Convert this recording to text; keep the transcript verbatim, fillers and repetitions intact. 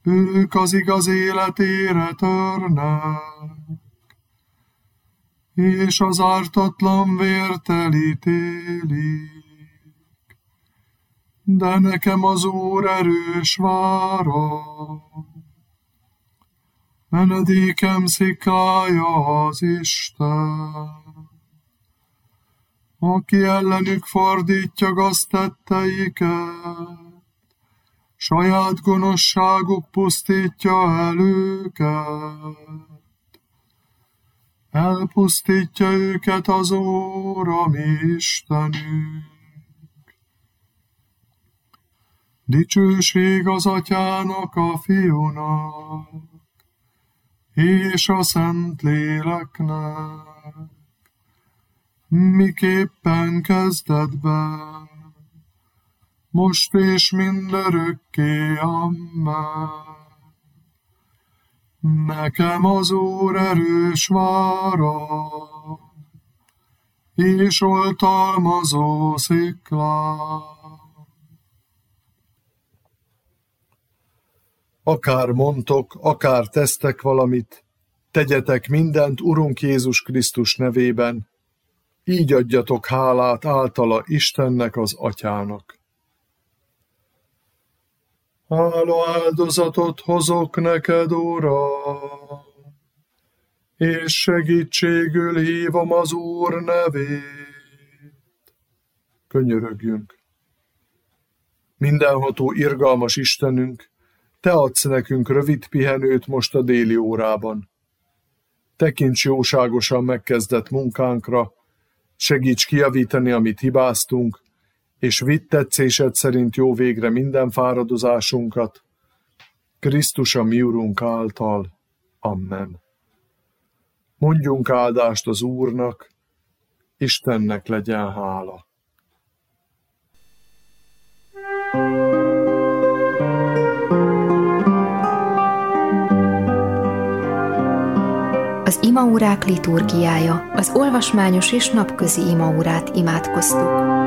ők az igaz életére törnek, és az ártatlan vért elítélik. De nekem az Úr erős vára, menedékem sziklája az Isten, aki ellenük fordítja gaztetteiket, saját gonoszságuk pusztítja el őket. Elpusztítja őket az Úr, a mi Istenünk. Dicsőség az Atyának, a Fiúnak, és a Szentléleknek, miképpen kezdetben, most és mindörökké, amen. Nekem az Úr erős vára, és oltalmazó szikla. Akár mondtok, akár tesztek valamit, tegyetek mindent Urunk Jézus Krisztus nevében, így adjatok hálát általa Istennek, az Atyának. Hála áldozatot hozok neked, Uram, és segítségül hívom az Úr nevét. Könyörögjünk. Mindenható irgalmas Istenünk, Te adsz nekünk rövid pihenőt most a déli órában. Tekints jóságosan megkezdett munkánkra, segíts kijavítani, amit hibáztunk, és vidd tetszésed szerint jó végre minden fáradozásunkat. Krisztus a mi Urunk által. Amen. Mondjunk áldást az Úrnak, Istennek legyen hála. Az imaórák liturgiája, az olvasmányos és napközi imaórát imádkoztuk.